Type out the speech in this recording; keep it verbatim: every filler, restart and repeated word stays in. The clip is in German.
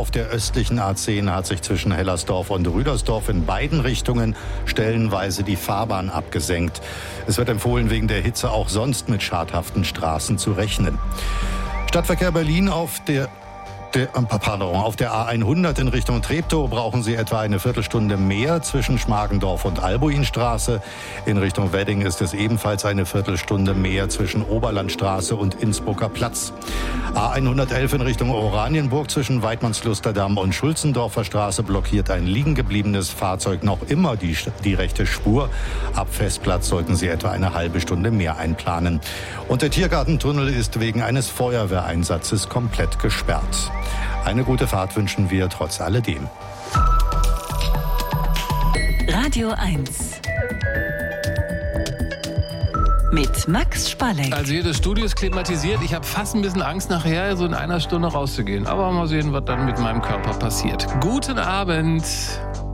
auf der östlichen A zehn hat sich zwischen Hellersdorf und Rüdersdorf in beiden Richtungen stellenweise die Fahrbahn abgesenkt. Es wird empfohlen, wegen der Hitze auch sonst mit schadhaften Straßen zu rechnen. Stadtverkehr Berlin auf der Der, pardon, auf der A hundert in Richtung Treptow brauchen Sie etwa eine Viertelstunde mehr zwischen Schmargendorf und Albuinstraße. In Richtung Wedding ist es ebenfalls eine Viertelstunde mehr zwischen Oberlandstraße und Innsbrucker Platz. A hundertelf in Richtung Oranienburg zwischen Weidmannslusterdamm und Schulzendorfer Straße blockiert ein liegen gebliebenes Fahrzeug noch immer die, die rechte Spur. Ab Festplatz sollten Sie etwa eine halbe Stunde mehr einplanen. Und der Tiergartentunnel ist wegen eines Feuerwehreinsatzes komplett gesperrt. Eine gute Fahrt wünschen wir trotz alledem. Radio eins mit Max Spalleck. Also hier, das Studio ist klimatisiert. Ich habe fast ein bisschen Angst, nachher so in einer Stunde rauszugehen. Aber mal sehen, was dann mit meinem Körper passiert. Guten Abend.